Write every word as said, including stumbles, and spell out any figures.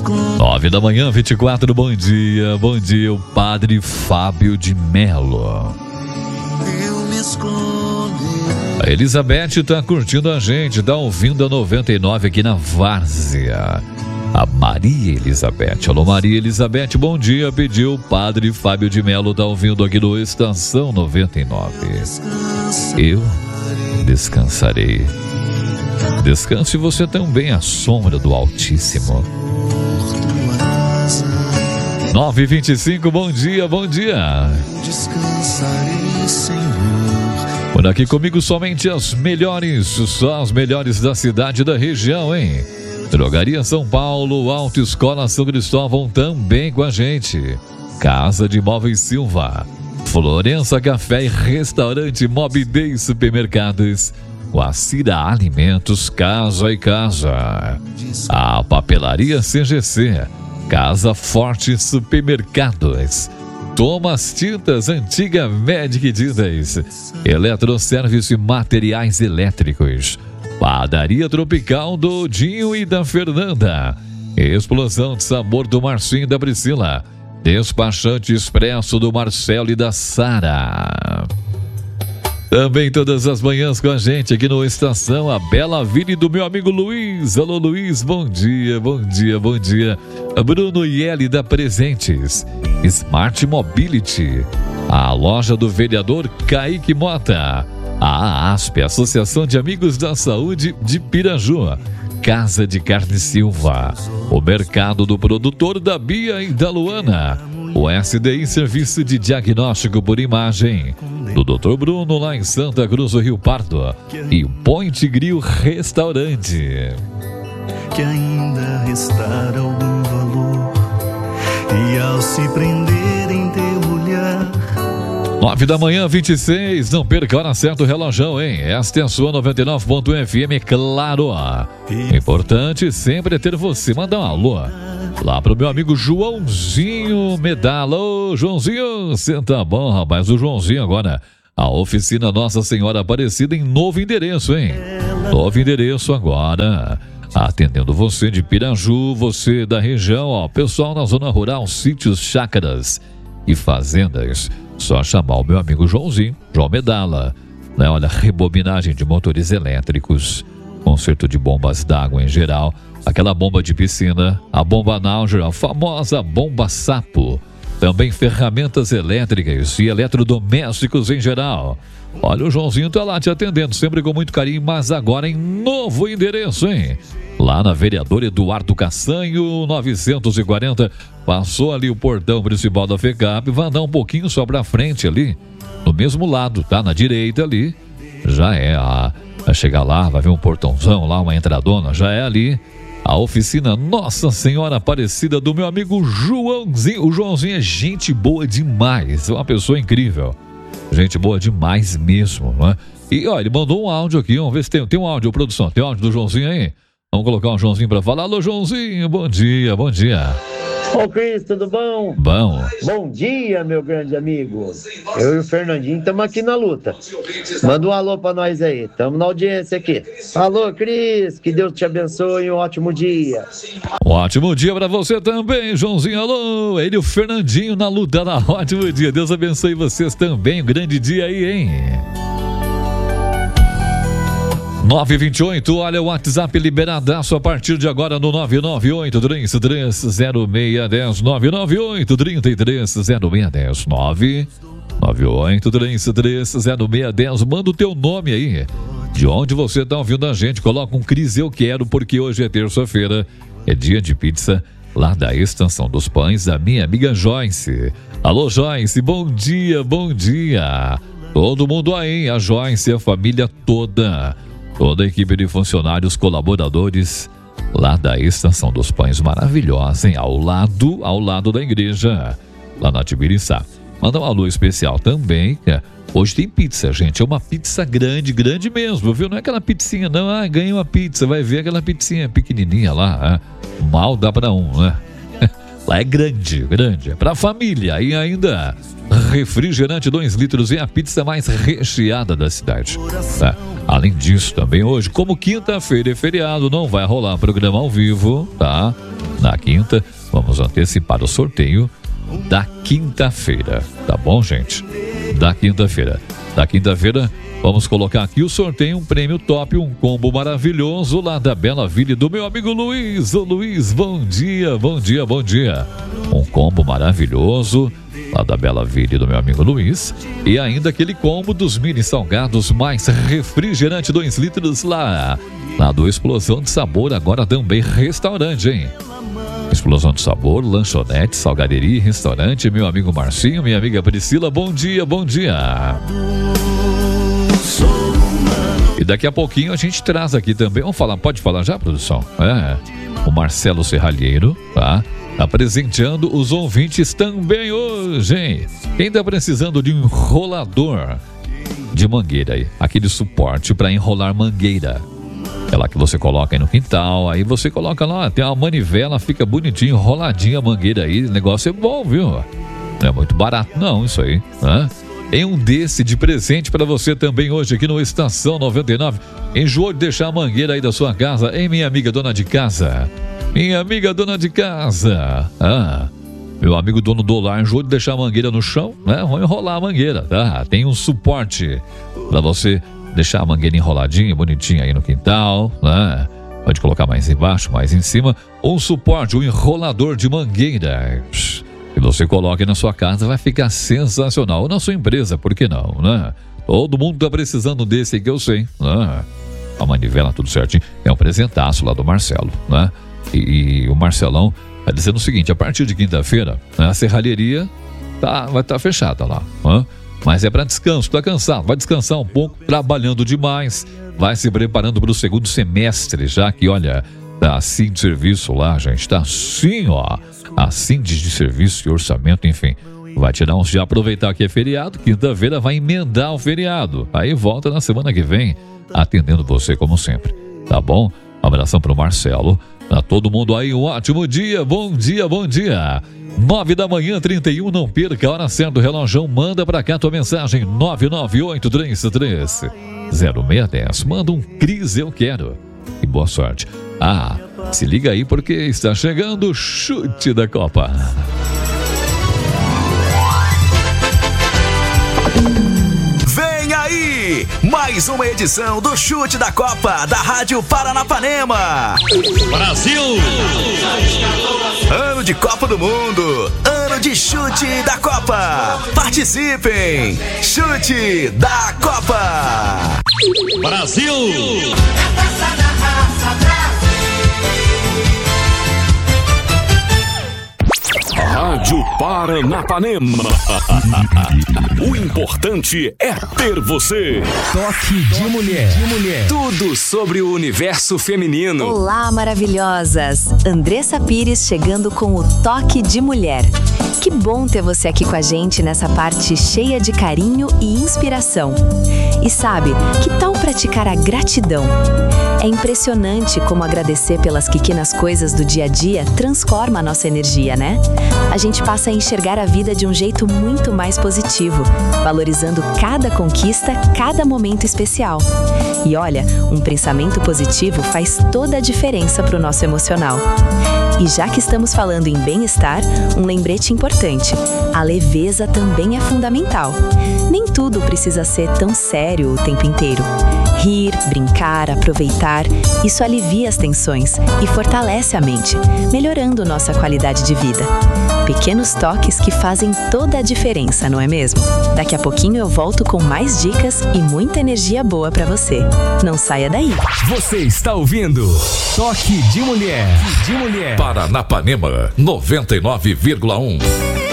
Nove da manhã, vinte e quatro, bom dia, bom dia, o Padre Fábio de Melo. A Elizabeth tá curtindo a gente, tá ouvindo a noventa e nove aqui na Várzea. A Maria Elizabeth, alô Maria Elizabeth, bom dia, pediu o Padre Fábio de Melo, tá ouvindo aqui no Estação noventa e nove. Eu descansarei. Descanse você também à sombra do Altíssimo. nove e vinte e cinco, bom dia, bom dia. Descansarei, Senhor. Por aqui comigo somente as melhores, só as melhores da cidade e da região, hein? Drogaria São Paulo, Autoescola São Cristóvão também com a gente. Casa de Móveis Silva, Florença Café e Restaurante Mob Day Supermercados, Guacira Alimentos, Casa e Casa. A Papelaria C G C, Casa Forte Supermercados, Thomas Tintas, Antiga Medic Tintas, Eletroservice e Materiais Elétricos, Padaria Tropical do Dinho e da Fernanda, Explosão de Sabor do Marcinho e da Priscila, Despachante Expresso do Marcelo e da Sara. Também todas as manhãs com a gente aqui no Estação, a Bela Vini do meu amigo Luiz. Alô Luiz, bom dia, bom dia, bom dia. Bruno Ieli da Presentes, Smart Mobility, a loja do vereador Kaique Mota, a ASP, Associação de Amigos da Saúde de Piraju, Casa de Carne Silva, o Mercado do Produtor da Bia e da Luana, o S D I Serviço de Diagnóstico por Imagem do doutor Bruno lá em Santa Cruz do Rio Pardo e o Point Grill Restaurante. Que ainda restar algum valor e ao se prender em teu olhar. Nove da manhã, vinte e seis, não perca a hora certa o relógio, hein? Esta é a sua noventa e nove ponto F M, claro. Importante sempre é ter você. Manda um alô lá pro meu amigo Joãozinho Medala. Ô, Joãozinho, você tá bom, rapaz? O Joãozinho agora, a oficina Nossa Senhora Aparecida em novo endereço, hein? Novo endereço agora, atendendo você de Piraju, você da região, ó, pessoal na zona rural, sítios, chácaras e fazendas. Só chamar o meu amigo Joãozinho, João Medala, né? Olha, rebobinagem de motores elétricos, conserto de bombas d'água em geral, aquela bomba de piscina, a bomba Nauger, a famosa bomba sapo, também ferramentas elétricas e eletrodomésticos em geral. Olha, o Joãozinho tá lá te atendendo, sempre com muito carinho, mas agora em novo endereço, hein? Lá na Vereador Eduardo Cassanho, novecentos e quarenta, passou ali o portão principal da FECAP, vai andar um pouquinho só pra frente ali, no mesmo lado, tá? Na direita ali, já é a... Vai chegar lá, vai ver um portãozão lá, uma entradona, já é ali a oficina Nossa Senhora Aparecida do meu amigo Joãozinho. O Joãozinho é gente boa demais, é uma pessoa incrível. Gente boa demais mesmo, né? E olha, ele mandou um áudio aqui, vamos ver se tem, tem um áudio, produção, tem áudio do Joãozinho aí? Vamos colocar um Joãozinho pra falar. Alô, Joãozinho, bom dia, bom dia. Ô Cris, tudo bom? Bom. Bom dia, meu grande amigo. Eu e o Fernandinho estamos aqui na luta. Manda um alô pra nós aí, estamos na audiência aqui. Alô, Cris, que Deus te abençoe e um ótimo dia. Um ótimo dia pra você também, Joãozinho. Alô, ele e o Fernandinho na luta, na ótimo dia. Deus abençoe vocês também, um grande dia aí, hein? nove e vinte e oito, olha o WhatsApp liberadaço a partir de agora no nove nove oito, três três zero seis um zero, nove nove oito, três três zero seis um zero, nove nove oito, três três zero seis um zero. Manda o teu nome aí, de onde você está ouvindo a gente, coloca um Cris Eu Quero, porque hoje é terça-feira, é dia de pizza, lá da Estação dos Pães, da minha amiga Joyce. Alô, Joyce, bom dia, bom dia. Todo mundo aí, a Joyce, a família toda. Toda a equipe de funcionários, colaboradores lá da Estação dos Pães, maravilhosa, hein? Ao lado, ao lado da igreja, lá na Tibiriçá. Manda um alô especial também. Hoje tem pizza, gente. É uma pizza grande, grande mesmo, viu? Não é aquela pizzinha, não. Ah, ganhei uma pizza. Vai ver aquela pizzinha pequenininha lá. Ah, mal dá pra um, né? Lá é grande, grande. É pra família. E ainda refrigerante dois litros e a pizza mais recheada da cidade. Tá? Além disso, também hoje, como quinta-feira é feriado, não vai rolar programa ao vivo, tá? na quinta, vamos antecipar o sorteio da quinta-feira, tá bom, gente? Da quinta-feira. Da quinta-feira, vamos colocar aqui o sorteio, um prêmio top, um combo maravilhoso lá da Bela Ville do meu amigo Luiz. Ô Luiz, bom dia, bom dia, bom dia. Um combo maravilhoso lá da Bela Ville do meu amigo Luiz. E ainda aquele combo dos mini salgados mais refrigerante, dois litros lá. Lá do Explosão de Sabor, agora também restaurante, hein? Explosão de Sabor, lanchonete, salgaderia e restaurante. Meu amigo Marcinho, minha amiga Priscila, bom dia, bom dia. E daqui a pouquinho a gente traz aqui também, vamos falar, pode falar já, produção? É, o Marcelo Serralheiro, tá? Tá presenteando os ouvintes também hoje, hein? Quem tá precisando de um enrolador de mangueira aí, aquele suporte para enrolar mangueira, aquela que você coloca aí no quintal, aí você coloca lá, tem uma manivela, fica bonitinho, enroladinha a mangueira aí, o negócio é bom, viu? Não é muito barato não, isso aí, né? Tem um desse de presente para você também hoje aqui no Estação noventa e nove. Enjoou de deixar a mangueira aí da sua casa, hein, minha amiga dona de casa? Minha amiga dona de casa. Ah, meu amigo dono do lar enjoou de deixar a mangueira no chão, né? Vamos enrolar a mangueira, tá? Tem um suporte para você deixar a mangueira enroladinha, bonitinha aí no quintal, né? Pode colocar mais embaixo, mais em cima. Um suporte, um enrolador de mangueira que você coloque na sua casa, vai ficar sensacional. Ou na sua empresa, por que não, né? Todo mundo tá precisando desse aí que eu sei, né? A manivela, tudo certinho. É um presentaço lá do Marcelo, né? E, e o Marcelão tá dizendo o seguinte: a partir de quinta-feira, né, a serralheria tá, vai estar tá fechada lá, né? Mas é para descanso, tá cansado, vai descansar um pouco, trabalhando demais, vai se preparando para o segundo semestre, já que, olha, tá assim de serviço lá, gente, tá assim, ó, assim de, de serviço e orçamento, enfim, vai tirar uns de aproveitar que é feriado, quinta-feira vai emendar o feriado, aí volta na semana que vem, atendendo você como sempre, tá bom? Um abração pro Marcelo, pra todo mundo aí, um ótimo dia, bom dia, bom dia. Nove da manhã, trinta e um, não perca a hora certa do relógio, manda pra cá tua mensagem, nove nove oito três três zero seis um zero, manda um Cris, eu quero, e boa sorte. Ah, se liga aí porque está chegando o chute da Copa. Vem aí, mais uma edição do Chute da Copa da Rádio Paranapanema. Brasil! Ano de Copa do Mundo, ano de Chute da Copa. Participem! Chute da Copa! Brasil! Rádio Paranapanema. O importante é ter você. Toque de mulher. de mulher. Tudo sobre o universo feminino. Olá, maravilhosas. Andressa Pires chegando com o Toque de Mulher. Que bom ter você aqui com a gente nessa parte cheia de carinho e inspiração. E sabe, que tal praticar a gratidão? É impressionante como agradecer pelas pequenas coisas do dia a dia transforma a nossa energia, né? A gente passa a enxergar a vida de um jeito muito mais positivo, valorizando cada conquista, cada momento especial. E olha, um pensamento positivo faz toda a diferença para o nosso emocional. E já que estamos falando em bem-estar, um lembrete importante: a leveza também é fundamental. Nem tudo precisa ser tão sério o tempo inteiro. Rir, brincar, aproveitar, isso alivia as tensões e fortalece a mente, melhorando nossa qualidade de vida. Pequenos toques que fazem toda a diferença, não é mesmo? Daqui a pouquinho eu volto com mais dicas e muita energia boa pra você. Não saia daí. Você está ouvindo Toque de Mulher. De Mulher. Paranapanema noventa e nove vírgula um.